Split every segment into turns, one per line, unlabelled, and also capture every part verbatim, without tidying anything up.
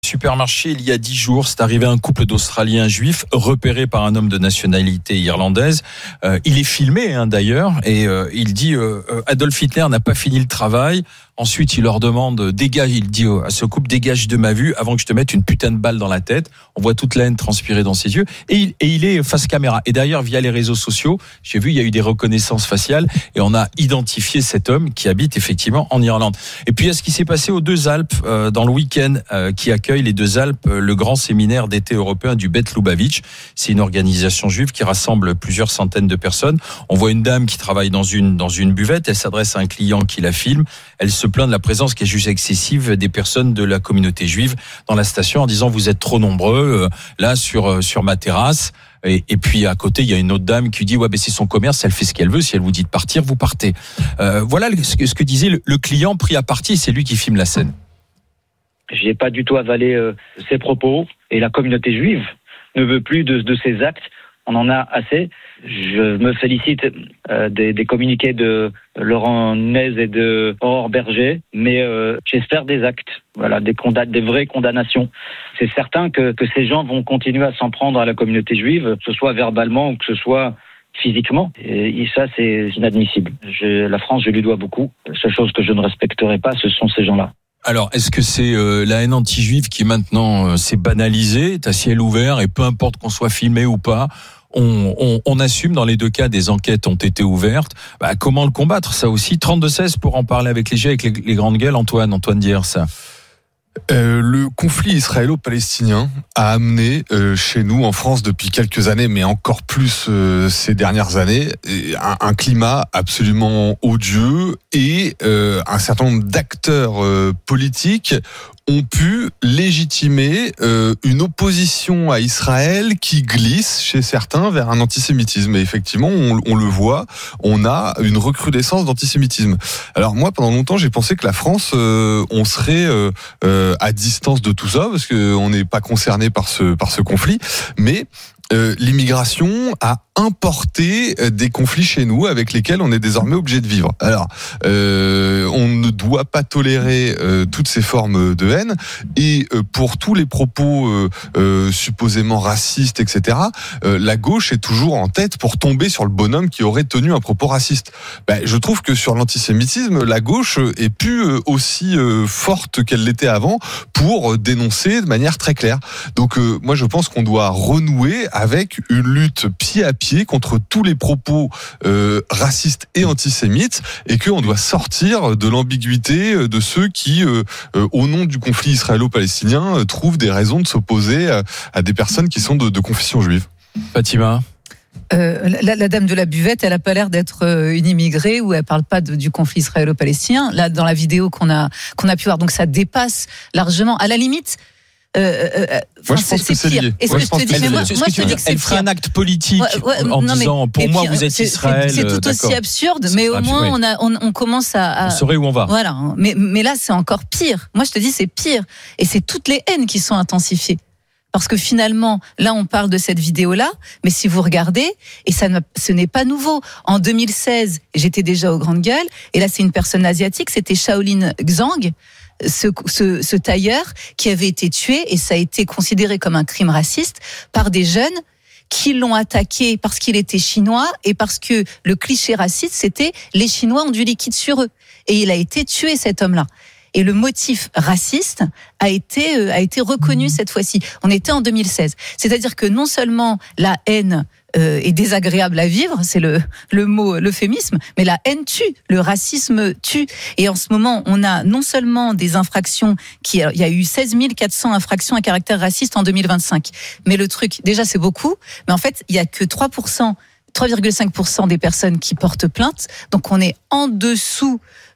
Supermarché, il y a dix jours, c'est arrivé un couple d'Australiens juifs repéré par un homme de nationalité irlandaise. Euh, il est filmé hein, d'ailleurs et euh, il dit euh, Adolf Hitler n'a pas fini le travail. Ensuite, il leur demande dégage. Il dit à ce couple dégage de ma vue avant que je te mette une putain de balle dans la tête. On voit toute la haine transpirer dans ses yeux et il, et il est face caméra. Et d'ailleurs, via les réseaux sociaux, j'ai vu il y a eu des reconnaissances faciales et on a identifié cet homme qui habite effectivement en Irlande. Et puis, il y a ce qui s'est passé aux Deux Alpes euh, dans le week-end euh, qui accueille les Deux Alpes, euh, le grand séminaire d'été européen du Bet Lubavitch. C'est une organisation juive qui rassemble plusieurs centaines de personnes. On voit une dame qui travaille dans une dans une buvette. Elle s'adresse à un client qui la filme. Elle se plaint de la présence qui est jugée excessive des personnes de la communauté juive dans la station en disant vous êtes trop nombreux euh, là sur euh, sur ma terrasse. Et, et puis à côté il y a une autre dame qui dit ouais ben c'est son commerce, elle fait ce qu'elle veut, si elle vous dit de partir vous partez. Euh, voilà ce que, ce que disait le, le client pris à partie, c'est lui qui filme la scène.
J'ai pas du tout avalé euh, ses propos et la communauté juive ne veut plus de, de ces actes. On en a assez. Je me félicite euh, des, des communiqués de Laurent Nez et de Aurore Berger, mais euh, j'espère des actes, voilà, des, condam- des vraies condamnations. C'est certain que, que ces gens vont continuer à s'en prendre à la communauté juive, que ce soit verbalement ou que ce soit physiquement. Et ça, c'est inadmissible. Je, la France, je lui dois beaucoup. La seule chose que je ne respecterai pas, ce sont ces gens-là.
Alors, est-ce que c'est euh, la haine anti-juive qui maintenant euh, s'est banalisée, est à ciel ouvert et peu importe qu'on soit filmé ou pas, on, on, on assume dans les deux cas des enquêtes ont été ouvertes. Bah, comment le combattre ça aussi? trente-deux seize pour en parler avec les G, avec les, les grandes gueules. Antoine, Antoine Diers, ça.
Euh, le conflit israélo-palestinien a amené euh, chez nous en France depuis quelques années, mais encore plus euh, ces dernières années, un, un climat absolument odieux et euh, un certain nombre d'acteurs euh, politiques ont pu légitimer euh, une opposition à Israël qui glisse chez certains vers un antisémitisme. Et effectivement, on, on le voit, on a une recrudescence d'antisémitisme. Alors moi, pendant longtemps, j'ai pensé que la France, euh, on serait euh, euh, à distance de tout ça, parce qu'on n'est pas concerné par ce, par ce conflit, mais euh, l'immigration a importé des conflits chez nous avec lesquels on est désormais obligé de vivre. Alors, euh, on ne doit pas tolérer euh, toutes ces formes de haine et euh, pour tous les propos euh, euh, supposément racistes, et cetera, euh, la gauche est toujours en tête pour tomber sur le bonhomme qui aurait tenu un propos raciste. Ben, je trouve que sur l'antisémitisme, la gauche est plus euh, aussi euh, forte qu'elle l'était avant pour dénoncer de manière très claire. Donc, euh, moi, je pense qu'on doit renouer avec une lutte pied à pied contre tous les propos euh, racistes et antisémites et qu'on doit sortir de l'ambiguïté de ceux qui, euh, euh, au nom du conflit israélo-palestinien, euh, trouvent des raisons de s'opposer à, à des personnes qui sont de, de confession juive.
Fatima.
Euh, la, la dame de la buvette, elle a pas l'air d'être euh, une immigrée ou elle parle pas de, du conflit israélo-palestinien. Là, dans la vidéo qu'on a qu'on a pu voir, donc ça dépasse largement. À la limite. Euh, euh,
moi, je pense que c'est lié.
Est-ce que je te dis, mais moi, moi, je dis que c'est
elle ferait un acte politique
ouais, ouais,
en
non,
disant
mais,
pour moi
puis,
vous êtes
c'est,
Israël.
C'est, c'est tout aussi
d'accord.
absurde, mais au moins on, a, on, on commence à, à.
On saurait où on va.
Voilà. Mais, mais là, c'est encore pire. Moi, je te dis, c'est pire. Et c'est toutes les haines qui sont intensifiées. Parce que finalement, là, on parle de cette vidéo-là, mais si vous regardez, et ça, ce n'est pas nouveau. En deux mille seize, j'étais déjà aux Grandes Gueules, et là, c'est une personne asiatique, c'était Shaolin Zhang. Ce, ce, ce tailleur qui avait été tué, et ça a été considéré comme un crime raciste par des jeunes qui l'ont attaqué parce qu'il était chinois et parce que le cliché raciste, c'était les Chinois ont du liquide sur eux. Et il a été tué, cet homme-là. Et le motif raciste a été, euh, a été reconnu cette fois-ci. On était en deux mille seize. C'est-à-dire que non seulement la haine euh, est désagréable à vivre, c'est le, le mot, l'euphémisme, mais la haine tue, le racisme tue. Et en ce moment, on a non seulement des infractions, qui, il y a eu seize mille quatre cents infractions à caractère raciste en deux mille vingt-cinq. Mais le truc, déjà c'est beaucoup, mais en fait, il y a que trois pour cent trois virgule cinq pour cent des personnes qui portent plainte. Donc on est en dessous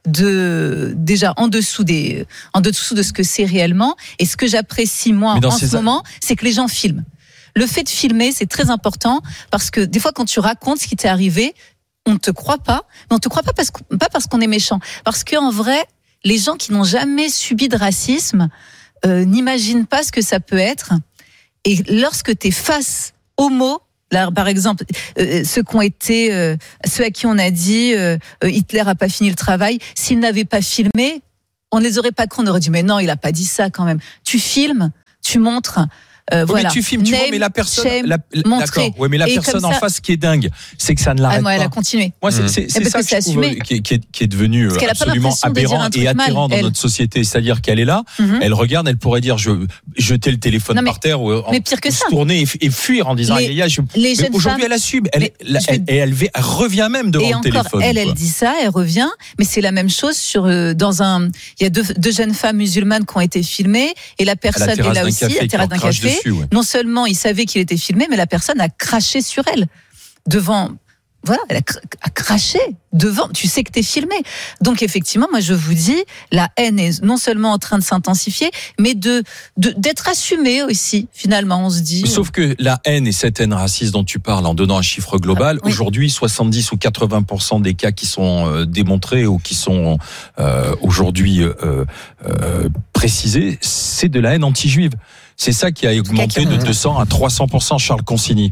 de déjà en dessous des en dessous de ce que c'est réellement. Et ce que j'apprécie moi en ce a... moment, c'est que les gens filment. Le fait de filmer, c'est très important parce que des fois quand tu racontes ce qui t'est arrivé, on ne te croit pas, mais on te croit pas parce que, pas parce qu'on est méchant, parce que en vrai, les gens qui n'ont jamais subi de racisme euh, n'imaginent pas ce que ça peut être. Et lorsque tu es face aux mots, là, par exemple, euh, ceux qui ont été, euh, ceux à qui on a dit euh, Hitler a pas fini le travail, s'ils n'avaient pas filmé, on ne les aurait pas cru, on aurait dit mais non, il a pas dit ça quand même. Tu filmes, tu montres. Euh,
oui,
voilà.
Mais tu filmes, tu
Name,
vois, mais la personne,
shame,
la, la, d'accord. Ouais, mais la
et
personne en
ça,
face, ce qui est dingue, c'est que ça ne l'arrête
ah, moi,
pas.
elle a continué.
Moi, c'est, c'est, c'est ça que, que je trouve, qui, est, qui, est, qui est devenu absolument aberrant et atterrant dans elle. notre société. C'est-à-dire qu'elle est là, mm-hmm. elle regarde, elle pourrait dire, je jeter le téléphone non, mais, par terre ou
mais pire que
se
ça.
tourner et, et fuir en disant,
les,
ah, je,
les
mais aujourd'hui,
femmes,
elle assume, elle,
mais,
elle, elle, elle, elle, elle revient même devant
et
le
encore,
téléphone.
Elle,
quoi.
elle dit ça, elle revient, mais c'est la même chose sur dans un. Il y a deux, deux jeunes femmes musulmanes qui ont été filmées et la personne est là aussi, à la terrasse d'un café. Non seulement il savait qu'il était filmé, mais la personne a craché sur elle devant. Voilà, elle a, cr- a craché devant. Tu sais que t'es filmé. Donc effectivement, moi je vous dis, la haine est non seulement en train de s'intensifier, mais de, de d'être assumée aussi. Finalement, on se dit.
Sauf que la haine et cette haine raciste dont tu parles, en donnant un chiffre global, oui. aujourd'hui, soixante-dix ou quatre-vingts pour cent des cas qui sont euh, démontrés ou qui sont euh, aujourd'hui euh, euh, précisés, c'est de la haine anti-juive. C'est ça qui a augmenté de deux cents à trois cents pour cent, Charles Consigny.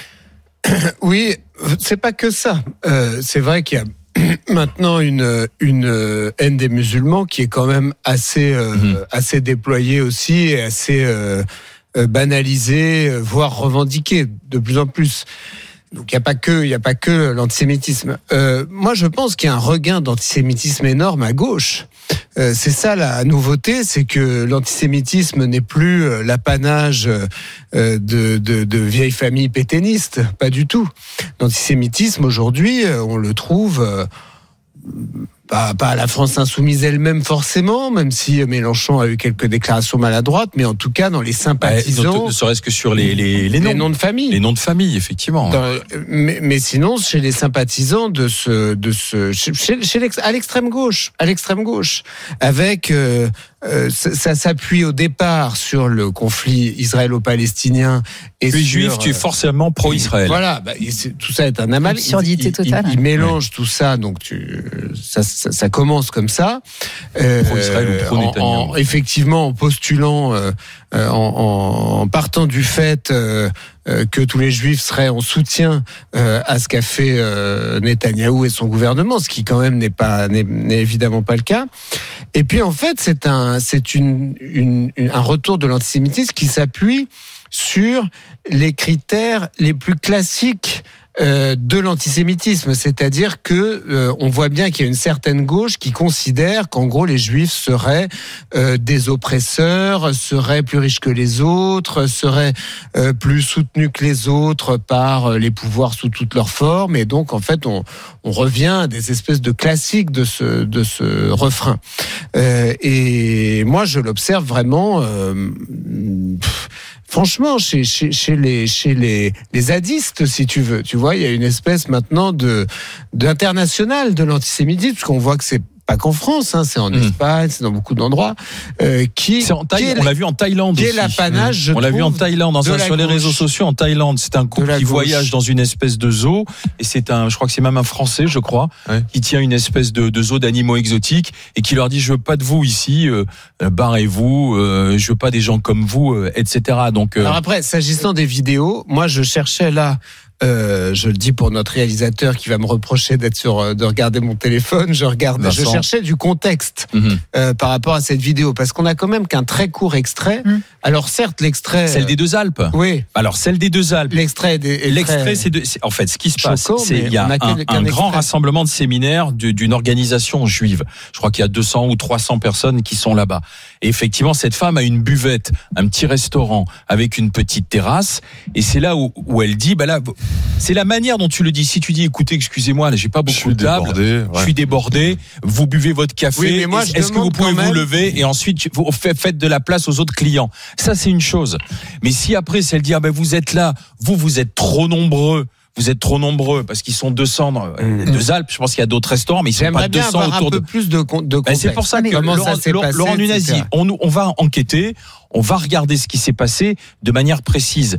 Oui, c'est pas que ça. Euh, c'est vrai qu'il y a maintenant une une haine des musulmans qui est quand même assez euh, mmh. assez déployée aussi et assez euh, banalisée, voire revendiquée de plus en plus. Donc il y a pas que il y a pas que l'antisémitisme. Euh, moi je pense qu'il y a un regain d'antisémitisme énorme à gauche. Euh, c'est ça la nouveauté, c'est que l'antisémitisme n'est plus l'apanage euh, de, de, de vieilles familles pétainistes, pas du tout. L'antisémitisme aujourd'hui, on le trouve euh, pas, pas à la France insoumise elle-même forcément, même si Mélenchon a eu quelques déclarations maladroites, mais en tout cas dans les sympathisants.
Ne serait-ce que sur les, les, les, noms.
les noms de famille.
Les noms de famille, effectivement.
Dans, mais, mais sinon, chez les sympathisants de ce, de ce, chez, chez l'ex, à l'extrême gauche, à l'extrême gauche, avec, euh, euh, ça, ça s'appuie au départ sur le conflit israélo-palestinien. Et
tu es
sur,
juif, tu es forcément pro-Israël.
Voilà, bah, tout ça est un amal.
Absurdité totale.
Il, il, il mélange ouais. tout ça, donc tu, ça, ça, ça commence comme ça.
Euh, pro-Israël ou pro-Netanyahou.
En, en, effectivement, en postulant, euh, en, en partant du fait euh, que tous les juifs seraient en soutien euh, à ce qu'a fait euh, Netanyahou et son gouvernement, ce qui quand même n'est pas n'est, n'est évidemment pas le cas. Et puis en fait, c'est un c'est une, une, une un retour de l'antisémitisme qui s'appuie sur les critères les plus classiques euh, de l'antisémitisme, c'est-à-dire que euh, on voit bien qu'il y a une certaine gauche qui considère qu'en gros les juifs seraient euh, des oppresseurs, seraient plus riches que les autres, seraient euh, plus soutenus que les autres par euh, les pouvoirs sous toutes leurs formes, et donc en fait on, on revient à des espèces de classiques de ce de ce refrain. Euh, et moi je l'observe vraiment. Euh, pff, Franchement, chez, chez, chez les, chez les, les zadistes, si tu veux, tu vois, il y a une espèce maintenant de, d'international de l'antisémitisme, parce qu'on voit que c'est pas qu'en France, hein, c'est en mmh. Espagne, c'est dans beaucoup d'endroits. Euh, qui,
c'est en Thaï- qui est, on l'a vu en Thaïlande
qui
aussi.
Est l'apanage, je
on l'a vu en Thaïlande, dans un, sur les réseaux sociaux en Thaïlande. C'est un couple qui gauche. voyage dans une espèce de zoo, et c'est un, je crois que c'est même un Français, je crois, ouais. qui tient une espèce de, de zoo d'animaux exotiques et qui leur dit je veux pas de vous ici, euh, barrez-vous, euh, je veux pas des gens comme vous, euh, et cetera. Donc. Euh...
Alors après, s'agissant des vidéos, moi je cherchais là. Euh, je le dis pour notre réalisateur qui va me reprocher d'être sur, de regarder mon téléphone. Je regarde, je cherchais du contexte mmh. euh, par rapport à cette vidéo, parce qu'on a quand même qu'un très court extrait. Mmh. Alors certes, l'extrait,
celle des deux Alpes.
Oui.
Alors celle des deux Alpes.
L'extrait, des,
l'extrait, c'est, de, c'est en fait ce qui se passe.
Choquant,
c'est il y a, a un, un grand rassemblement de séminaires de, d'une organisation juive. Je crois qu'il y a deux cents ou trois cents personnes qui sont là-bas. Et effectivement, cette femme a une buvette, un petit restaurant avec une petite terrasse. Et c'est là où, où elle dit, bah là. C'est la manière dont tu le dis. Si tu dis, écoutez, excusez-moi, là, j'ai pas beaucoup de table, ouais. je suis débordé. Vous buvez votre café.
Oui, mais moi,
est-ce que vous pouvez vous lever et ensuite vous faites de la place aux autres clients. Ça, c'est une chose. Mais si après, c'est elle dit, ah ben vous êtes là, vous vous êtes trop nombreux. Vous êtes trop nombreux parce qu'ils sont deux cents dans les deux Alpes. Je pense qu'il y a d'autres restaurants, mais ils sont
J'aimerais
pas deux cents
bien avoir
autour
un peu
de.
Plus de, con- de
ben c'est pour ça que
Laurent,
Laurent,
ça
Laurent,
passé,
Laurent Nunez dit, on, on va enquêter, on va regarder ce qui s'est passé de manière précise.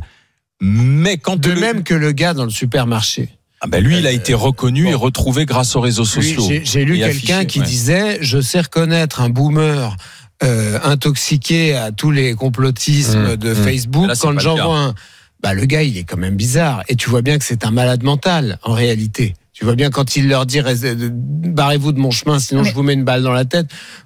Mais quand
de
le...
même que le gars dans le supermarché.
Ah ben lui, il a été reconnu
bon.
et retrouvé grâce aux réseaux sociaux.
Lui, j'ai, j'ai lu quelqu'un affiché, qui ouais. disait, je sais reconnaître un boomer euh, intoxiqué à tous les complotismes mmh, de mmh. Facebook. Là, quand j'en vois un, bah le gars, il est quand même bizarre. Et tu vois bien que c'est un malade mental en réalité. Tu vois bien quand il leur dit barrez-vous de mon chemin, sinon mais... je vous mets une balle dans la tête.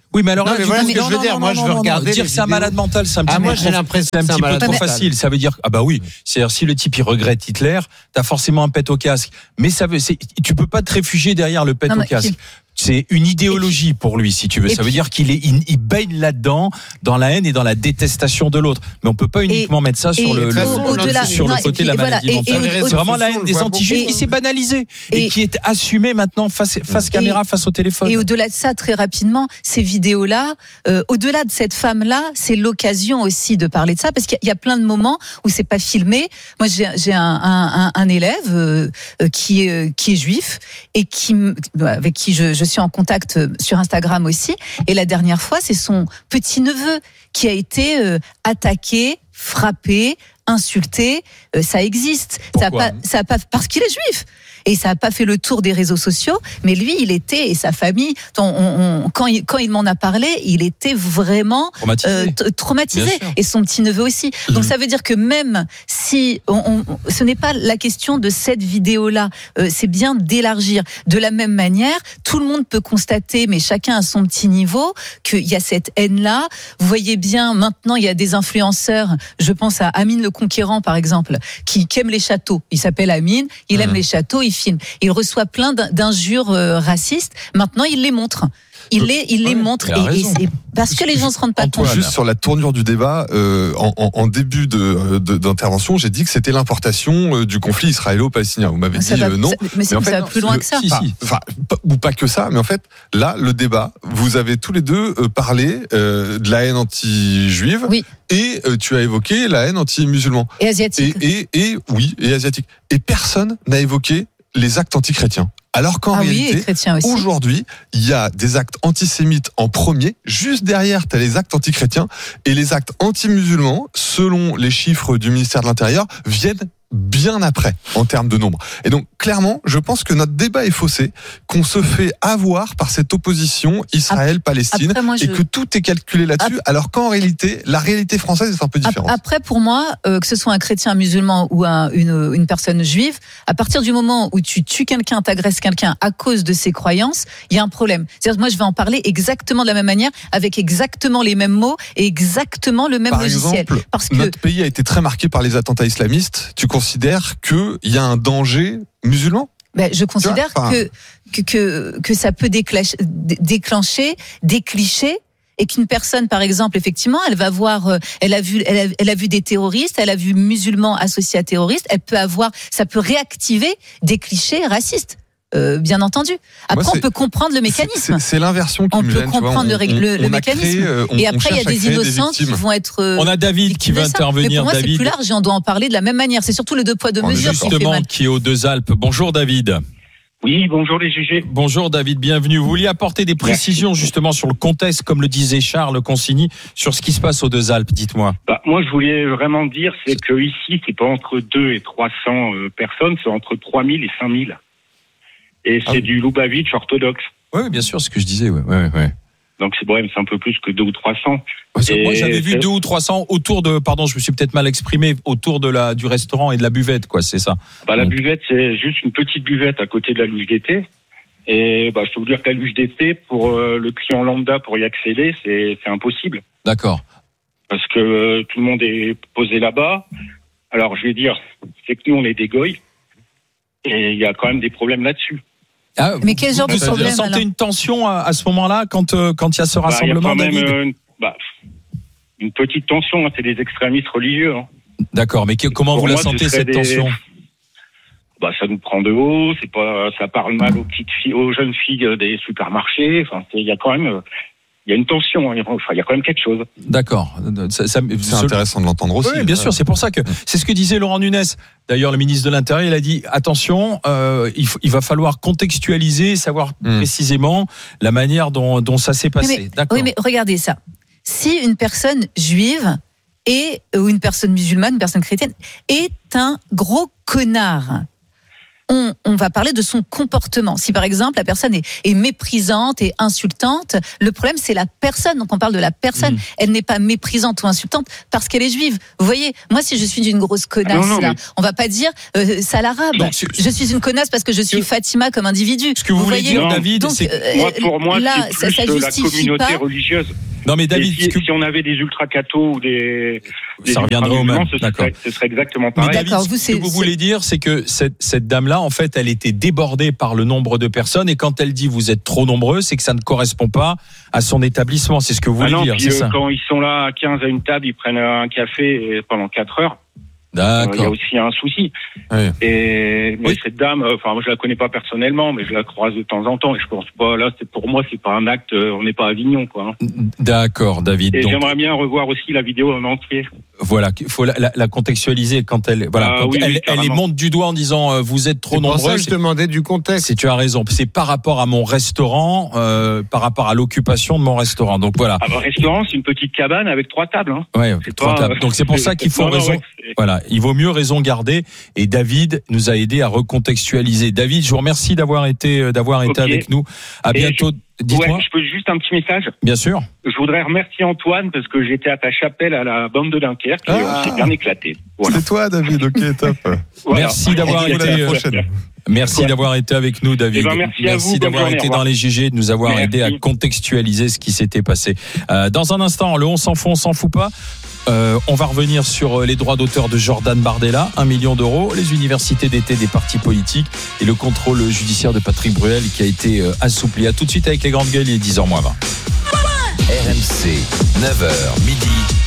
Oui, mais alors
Non,
là,
mais
du
voilà
coup,
ce que
non,
je veux
non,
dire.
non,
Moi,
non,
je veux
non,
regarder
dire
les
que c'est un
vidéos.
malade mental, c'est un petit
Ah,
peu
moi,
trop-
j'ai l'impression
c'est un
que c'est un
petit peu
malade
trop
mental.
facile. Ça veut dire ah bah oui, c'est-à-dire si le type il regrette Hitler, t'as forcément un pet au casque. Mais ça veut, c'est, tu peux pas te réfugier derrière le pet
Non,
au
mais
casque.
puis-
C'est une idéologie pour lui, si tu veux.
Et
Ça veut
puis-
dire qu'il est, il, il baigne là-dedans, dans la haine et dans la détestation de l'autre. Mais on peut pas uniquement mettre ça sur
et
le,
de toute
le-
façon,
le-
au-delà-
sur le
non, et
côté
puis,
de la
voilà,
maladie
et- et
mentale.
au-
Les réseaux
C'est vraiment la
sociaux,
haine
on
des
le voit
anti-juifs
beaucoup.
qui s'est banalisée et,
Et-
qui est assumée maintenant face, face
Et-
caméra, face au téléphone.
Et au-delà de ça, très rapidement, ces vidéos-là, euh, au-delà de cette femme-là, c'est l'occasion aussi de parler de ça, parce qu'il y a- il y a plein de moments où c'est pas filmé. Moi, j'ai, j'ai un, un, un, un élève euh, euh, qui est euh, qui est juif et qui me- avec qui je, je suis en contact euh, sur Instagram aussi. Et la dernière fois, c'est son petit neveu qui a été euh, attaqué, frappé, insulté. Euh, ça existe. Ça a
Pourquoi
pas, ça a pas parce qu'il est juif. Et ça n'a pas fait le tour des réseaux sociaux, mais lui, il était, et sa famille, on, on, quand, il, quand il m'en a parlé, il était vraiment
Traumatisé.
euh, t- traumatisé,
Bien sûr.
et son petit-neveu aussi.
Mhm.
Donc ça veut dire que même si on, on, ce n'est pas la question de cette vidéo-là, euh, c'est bien d'élargir. De la même manière, tout le monde peut constater, mais chacun à son petit niveau, qu'il y a cette haine-là. Vous voyez bien, maintenant, il y a des influenceurs, je pense à Amine le Conquérant, par exemple, qui, qui aime les châteaux. Il s'appelle Amine, il aime
Mhm.
les châteaux, il filme. Il reçoit plein d'in- d'injures euh, racistes. Maintenant, il les montre. Il les, il les
Ouais,
montre.
il a
Et, et
raison.
c'est parce que les gens se rendent pas
Antoine,
compte.
Juste sur la tournure du débat, euh, en, en, en début de, de- d'intervention, j'ai dit que c'était l'importation euh, du conflit israélo-palestinien. Vous m'avez
Ça
dit
va-
euh, non.
ça- mais c'est-
en
ça
fait,
va plus loin
le-
que ça.
si,
Enfin,
si.
enfin, pas- ou pas que ça, mais en fait, là, le débat, vous avez tous les deux euh, parlé euh, de la haine anti-juive,
Oui.
et euh, tu as évoqué la haine anti-musulman.
Et
Et,
asiatique.
et, et oui, et asiatique. Et personne n'a évoqué les actes antichrétiens. Alors qu'en
Ah oui,
réalité,
et chrétien aussi.
aujourd'hui, il y a des actes antisémites en premier. Juste derrière, tu as les actes antichrétiens. Et les actes anti-musulmans, selon les chiffres du ministère de l'Intérieur, viennent bien après en termes de nombre. Et donc, clairement, je pense que notre débat est faussé, qu'on se fait avoir par cette opposition Israël-Palestine,
Après, moi, je-
et que tout est calculé là-dessus, alors qu'en réalité, la réalité française est un peu différente.
Après, pour moi, euh, que ce soit un chrétien, un musulman ou un- une, une personne juive, à partir du moment où tu tues quelqu'un, t'agresses quelqu'un à cause de ses croyances, il y a un problème. C'est-à-dire que moi, je vais en parler exactement de la même manière, avec exactement les mêmes mots et exactement le même
Par
logiciel.
exemple,
Parce que
notre pays a été très marqué par les attentats islamistes. Tu considères qu'il y a un danger musulman ?
ben, je considère
Tu vois, enfin-
que, que, que, que ça peut déclencher, déclencher des clichés. Et qu'une personne, par exemple, effectivement, elle va voir, euh, elle a vu, elle a, elle a vu des terroristes, elle a vu musulmans associés à terroristes, elle peut avoir, ça peut réactiver des clichés racistes, euh, bien entendu. Après,
Moi,
on
c'est-
peut comprendre le mécanisme.
C'est c'est l'inversion qui
On
me
peut
gêne. tu vois.
comprendre le
On-
ré-
on-
le- le
on a
mécanisme.
créé, euh, on-
Et
on
après, il y a
cherche à
des
créer
innocents qui
victimes.
vont être. euh,
On a David qui
victimes
va
de ça. Mais
intervenir.
pour moi, c'est
David,
plus large et on doit en parler de la même manière. C'est surtout le deux poids deux
On est
mesures qui fait
justement,
mal.
qui est aux Deux Alpes. Bonjour David.
Oui, bonjour les jugés.
Bonjour David, bienvenue. Vous vouliez apporter des précisions justement sur le contexte, comme le disait Charles Consigny, sur ce qui se passe aux Deux Alpes. Dites-moi.
Bah, moi, je voulais vraiment dire, c'est que ici, c'est pas entre deux et trois cents euh, personnes, c'est entre trois mille et cinq mille. Et
Ah
c'est
oui.
du Lubavitch orthodoxe.
Oui, bien sûr, c'est ce que je disais. Ouais, ouais, ouais.
Donc c'est bon, c'est un peu plus que deux ou trois cents.
Parce que
Et
moi, j'avais vu
c'est-
deux ou trois cents autour de, pardon, je me suis peut-être mal exprimé, autour de la du restaurant et de la buvette, quoi. C'est ça.
Bah, la
Mm.
buvette, c'est juste une petite buvette à côté de la luge d'été. Et bah, je peux vous dire que la luge d'été, pour euh, le client lambda, pour y accéder, c'est c'est impossible.
D'accord.
Parce que euh, tout le monde est posé là-bas. Alors, je vais dire, c'est que nous, on est des goy. Et il y a quand même des problèmes là-dessus.
Ah,
Mais quel genre
vous,
de
vous
problème,
sentez
alors
une tension à, à ce moment-là quand euh, quand il y a ce
Bah, il y a
rassemblement,
quand même
David.
euh, une, bah, une petite tension. Hein, c'est des extrémistes religieux. Hein.
D'accord. Mais que- comment
Pour
vous la
moi, ce
sentez
serait
cette
des-
tension?
Bah, ça nous prend de haut. C'est pas, ça parle mal aux petites filles, aux jeunes filles euh, des supermarchés. Enfin, c'est- il y a quand même, euh, il y a une tension. Hein. Enfin, il y a quand même quelque chose.
D'accord. Ça, ça-
C'est
ce-
intéressant de l'entendre aussi.
Oui, bien sûr, c'est pour ça que c'est ce que disait Laurent Nunez. D'ailleurs, le ministre de l'Intérieur, il a dit attention, euh, il, faut- il va falloir contextualiser, savoir
Mm.
précisément la manière dont, dont ça s'est
Oui,
passé.
mais,
D'accord.
oui, mais regardez ça. Si une personne juive et ou une personne musulmane, une personne chrétienne est un gros connard, on, on va parler de son comportement. Si par exemple la personne est, est méprisante et insultante, le problème c'est la personne. Donc on parle de la personne. Mmh. Elle n'est pas méprisante ou insultante parce qu'elle est juive. Vous voyez, moi si je suis d'une grosse connasse, non, non, là, mais... on va pas dire euh, sale arabe. Donc, je suis une connasse parce que je suis Fatima comme individu.
Ce que vous, vous voulez voyez, dire, David,
donc,
c'est
euh,
moi, pour moi,
là,
c'est
ça,
plus
ça
la communauté
pas.
religieuse.
Non mais David,
si,
que...
si on avait des ultra-cathos ou des, des
ça reviendrait au même.
Ce serait, ce serait exactement pareil.
Mais David,
vous,
ce que vous voulez dire, c'est que cette, cette dame-là, en fait, elle était débordée par le nombre de personnes, et quand elle dit vous êtes trop nombreux, c'est que ça ne correspond pas à son établissement. C'est ce que vous voulez
ah non,
dire,
puis,
c'est
euh,
ça.
Quand ils sont là à quinze à une table, ils prennent un café pendant quatre heures.
D'accord.
Il y a aussi un souci.
Oui.
Et mais
oui.
cette dame, enfin moi je la connais pas personnellement, mais je la croise de temps en temps. Et je pense pas. Là, c'est pour moi, c'est pas un acte. On n'est pas à Avignon, quoi.
D'accord, David.
Et
donc...
j'aimerais bien revoir aussi la vidéo en entier.
Voilà, il faut la, la, la contextualiser quand elle, voilà,
ah,
quand
oui,
elle,
oui,
elle les monte du doigt en disant euh, vous êtes trop
c'est
nombreux.
Pour ça que je demandais du contexte.
C'est, tu as raison. C'est par rapport à mon restaurant, euh, par rapport à l'occupation de mon restaurant. Donc voilà.
Ah, bah, restaurant, c'est une petite cabane avec trois tables. Hein.
Ouais,
c'est
trois
pas,
tables. Donc c'est pour ça qu'il faut
non,
raison.
ouais,
voilà, il vaut mieux raison garder. Et David nous a aidé à recontextualiser. David, je vous remercie d'avoir été, d'avoir été okay. avec nous. À
Et
bientôt.
Je...
Dites-moi.
Ouais, je peux juste un petit message.
Bien sûr.
Je voudrais remercier Antoine parce que j'étais à ta chapelle à la bande de Dunkerque et
ah.
on s'est bien éclaté. Voilà.
C'est toi, David. Ok, top.
Voilà.
Merci d'avoir été. Euh, merci ouais. d'avoir été avec nous, David.
Eh ben, merci
merci
à vous,
d'avoir
journée,
été dans les G G, de nous avoir
merci.
aidé à contextualiser ce qui s'était passé. Euh, dans un instant, le on s'en fout, on s'en fout pas. Euh, on va revenir sur les droits d'auteur de Jordan Bardella, un million d'euros, les universités d'été des partis politiques et le contrôle judiciaire de Patrick Bruel qui a été euh, assoupli. À tout de suite avec les grandes gueules, il est dix heures moins vingt.
R M C, neuf heures midi,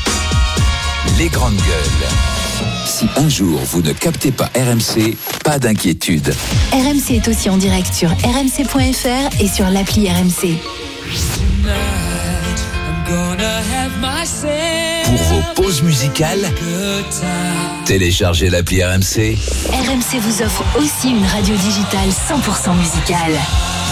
les grandes gueules. Si un jour vous ne captez pas R M C, pas d'inquiétude.
R M C est aussi en direct sur r m c point f r et sur l'appli R M C.
Pour vos pauses musicales, téléchargez l'appli R M C.
R M C vous offre aussi une radio digitale cent pour cent musicale.